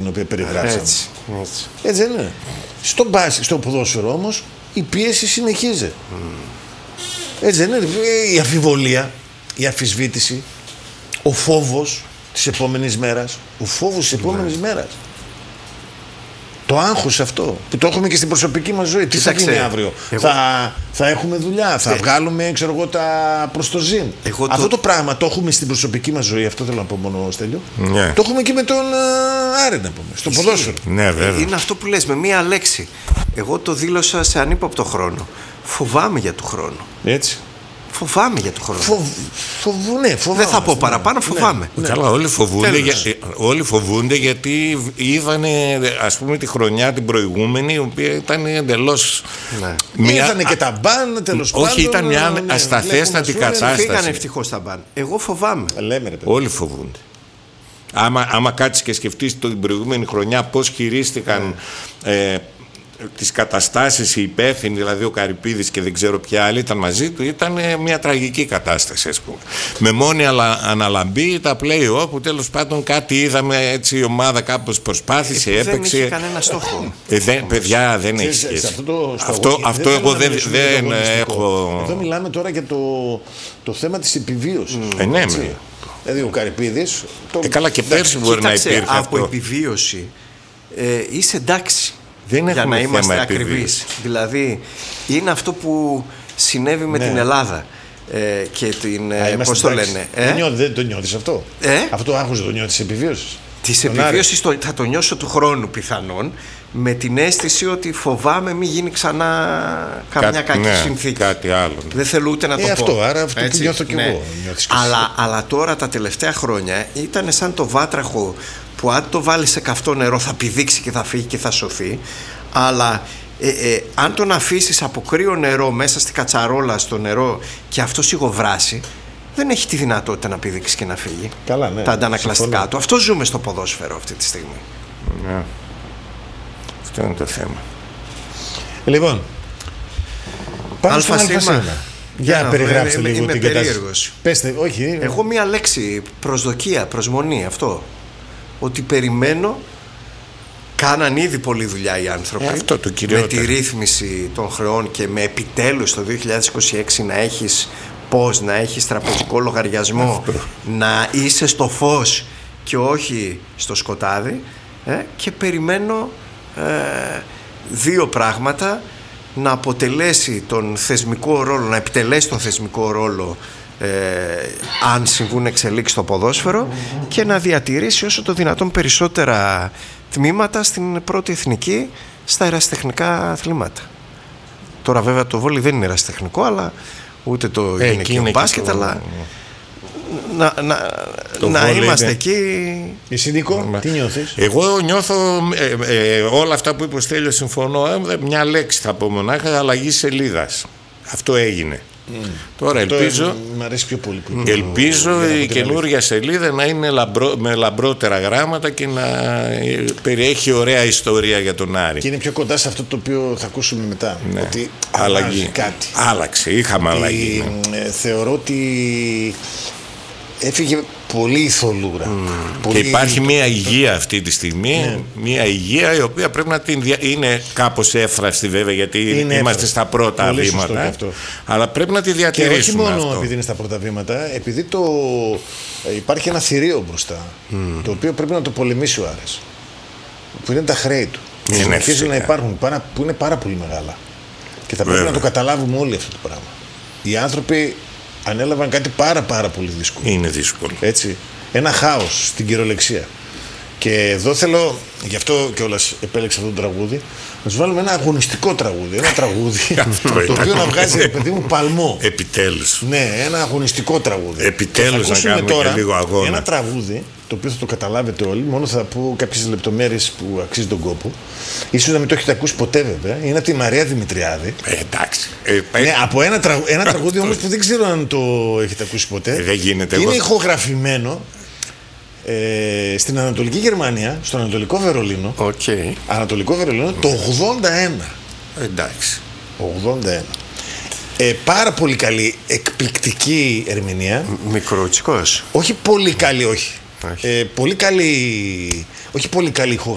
οποία περιγράψαμε. Έτσι δεν είναι? Στο ποδόσφαιρο όμως η πίεση συνεχίζει. Έτσι δεν είναι? Η αμφιβολία, η αμφισβήτηση, ο φόβος της επόμενης μέρας. Ο φόβος της επόμενης μέρας. Το άγχος αυτό που το έχουμε και στην προσωπική μας ζωή. Τι θα γίνει αύριο? Θα έχουμε δουλειά, θα βγάλουμε τα προστοζήν. Αυτό το πράγμα το έχουμε στην προσωπική μας ζωή. Αυτό θέλω να πω μόνο, Στέλιο. Το έχουμε και με τον Άρη, να πούμε, στο ποδόσφαιρο. Ναι, βέβαια. Είναι αυτό που λες, με μία λέξη. Εγώ το δήλωσα σε ανύποπτο χρόνο. Φοβάμαι για του χρόνου. Έτσι. Φοβάμαι για του χρόνου. Ναι, δεν θα πω παραπάνω, φοβάμαι. Καλά, όλοι φοβούνται γιατί είδανε, ας πούμε, τη χρονιά την προηγούμενη, η οποία ήταν εντελώς. Είδανε και τα μπαν, τέλος πάντων. Όχι, ήταν μια ασταθέστατη κατάσταση. Φύγανε ευτυχώς τα μπαν. Εγώ φοβάμαι. Όλοι φοβούνται. Άμα κάτσεις και σκεφτείς την προηγούμενη χρονιά πώς χειρίστηκαν τις καταστάσεις οι υπεύθυνοι, δηλαδή ο Καρυπίδης και δεν ξέρω ποια άλλη ήταν μαζί του, ήταν μια τραγική κατάσταση, ας πούμε. Με μόνη αναλαμπή τα play-off, που τέλος πάντων κάτι είδαμε, έτσι η ομάδα κάπως προσπάθησε, έπαιξε. Δεν είχε κανένα στόχο. Παιδιά, δεν έχει σχέση. Αυτό εγώ δεν έχω. Εδώ μιλάμε τώρα για το θέμα της επιβίωσης. Ναι, δηλαδή ο Καρυπίδης. Καλά, και πέρσι μπορεί να υπήρχε αυτό. Από επιβίωση είσαι εντάξει. Δεν για να είμαστε ακριβείς. Δηλαδή είναι αυτό που συνέβη με την Ελλάδα και την. Πώς το λένε? Δεν το νιώθεις αυτό? Αυτό το άγχος δεν το νιώθεις της επιβίωσης? Της επιβίωσης θα το νιώσω του χρόνου πιθανόν, με την αίσθηση ότι φοβάμαι μην γίνει ξανά καμιά κακή συνθήκη. Κάτι άλλο. Δεν θέλω ούτε να το πω. Αυτό που νιώθω κι εγώ. Αλλά τώρα τα τελευταία χρόνια ήταν σαν το βάτραχο που αν το βάλει σε καυτό νερό θα πηδήξει και θα φύγει και θα σωθεί, αλλά αν τον αφήσεις από κρύο νερό μέσα στη κατσαρόλα στο νερό και αυτό σιγοβράσει, δεν έχει τη δυνατότητα να πηδήξει και να φύγει. Καλά, ναι, τα αντανακλαστικά του. Αυτό ζούμε στο ποδόσφαιρο αυτή τη στιγμή. Ναι. Αυτό είναι το θέμα. Λοιπόν, πάμε στο Α1. Για περιγράψτε λίγο την κατάσταση. Πέστε, όχι. Εγώ μία λέξη, προσδοκία, προσμονή, αυτό. Ότι περιμένω, κάναν ήδη πολλή δουλειά οι άνθρωποι με τη ρύθμιση των χρεών και με επιτέλους το 2026 να έχεις να έχεις τραπεζικό λογαριασμό, να είσαι στο φως και όχι στο σκοτάδι, και περιμένω δύο πράγματα: να αποτελέσει τον θεσμικό ρόλο, να επιτελέσει τον θεσμικό ρόλο αν συμβούν εξελίξεις στο ποδόσφαιρο, και να διατηρήσει όσο το δυνατόν περισσότερα τμήματα στην πρώτη εθνική στα ερασιτεχνικά αθλήματα. Τώρα βέβαια το βόλεϊ δεν είναι ερασιτεχνικό, αλλά ούτε το γυναικείο μπάσκετ, αλλά να είμαστε εκεί. Εσύ, Νίκο, τι νιώθεις? Εγώ νιώθω όλα αυτά που είπε ο Στέλιος, συμφωνώ. Μια λέξη θα πω μονάχα: αλλαγή σελίδας. Αυτό έγινε. Τώρα ελπίζω, μ' αρέσει πιο πολύ που η καινούργια σελίδα να είναι με λαμπρότερα γράμματα και να περιέχει ωραία ιστορία για τον Άρη. Και είναι πιο κοντά σε αυτό το οποίο θα ακούσουμε μετά. Ναι. Ότι αλλαγή. Κάτι. Άλλαξε, είχαμε αλλαγή. Θεωρώ ότι έφυγε πολύ η θολούρα. Και υπάρχει μια υγεία αυτή τη στιγμή, μια υγεία η οποία πρέπει να την είναι κάπως έφραστη βέβαια, γιατί είμαστε στα πρώτα βήματα, αλλά πρέπει να τη διατηρήσουμε. Και όχι μόνο επειδή είναι στα πρώτα βήματα, επειδή υπάρχει ένα θηρίο μπροστά, το οποίο πρέπει να το πολεμήσει ο Άρης, που είναι τα χρέη του. Συνεχίζουν να υπάρχουν, που είναι πάρα πολύ μεγάλα. Και θα πρέπει να το καταλάβουμε όλοι αυτό το πράγμα. Οι άνθρωποι ανέλαβαν κάτι πάρα πολύ δύσκολο. Είναι δύσκολο. Έτσι. Ένα χάος στην κυριολεξία. Και εδώ θέλω, γι' αυτό κιόλας επέλεξα αυτό το τραγούδι, να σου βάλουμε ένα αγωνιστικό τραγούδι. Ένα τραγούδι το οποίο να βγάζει, παιδί μου, παλμό. Επιτέλους. Ναι, ένα αγωνιστικό τραγούδι. Επιτέλους να κάνουμε τώρα και λίγο αγώνα. Ένα τραγούδι, το οποίο θα το καταλάβετε όλοι, μόνο θα πω κάποιες λεπτομέρειες που αξίζει τον κόπο. Ίσως να μην το έχετε ακούσει ποτέ, βέβαια. Είναι από τη Μαρία Δημητριάδη. Εντάξει. Ναι, από ένα τραγούδι όμως που δεν ξέρω αν το έχετε ακούσει ποτέ. Δεν γίνεται. Είναι ηχογραφημένο στην Ανατολική Γερμανία, στο Ανατολικό Βερολίνο. Ανατολικό Βερολίνο το 81. Εντάξει. 81. Πάρα πολύ καλή, εκπληκτική ερμηνεία. Μικροτσικός. Όχι πολύ καλή, όχι. Πολύ καλή, όχι πολύ καλή ηχογραφία.